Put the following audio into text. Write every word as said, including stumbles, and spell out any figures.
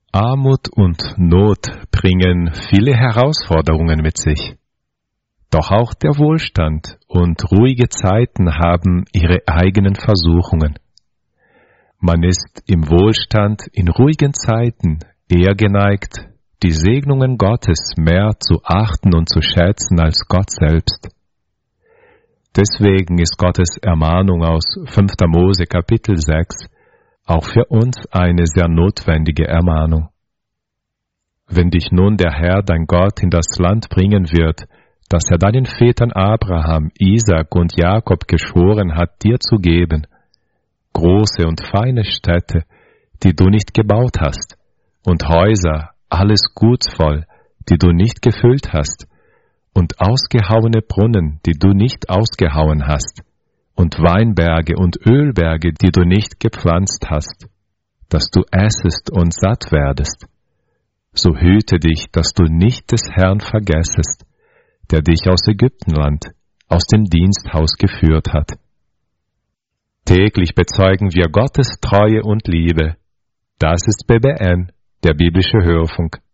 Armut und Not bringen viele Herausforderungen mit sich. Doch auch der Wohlstand und ruhige Zeiten haben ihre eigenen Versuchungen. Man ist im Wohlstand in ruhigen Zeiten eher geneigt, die Segnungen Gottes mehr zu achten und zu schätzen als Gott selbst. Deswegen ist Gottes Ermahnung aus fünfter Mose Kapitel sechs auch für uns eine sehr notwendige Ermahnung. Wenn dich nun der Herr, dein Gott, in das Land bringen wird, das er deinen Vätern Abraham, Isaak und Jakob geschworen hat, dir zu geben, große und feine Städte, die du nicht gebaut hast, und Häuser, alles gutsvoll, die du nicht gefüllt hast, und ausgehauene Brunnen, die du nicht ausgehauen hast, und Weinberge und Ölberge, die du nicht gepflanzt hast, dass du essest und satt werdest. So hüte dich, dass du nicht des Herrn vergessest, der dich aus Ägyptenland, aus dem Diensthaus geführt hat. Täglich bezeugen wir Gottes Treue und Liebe. Das ist B B N, der biblische Hörfunk.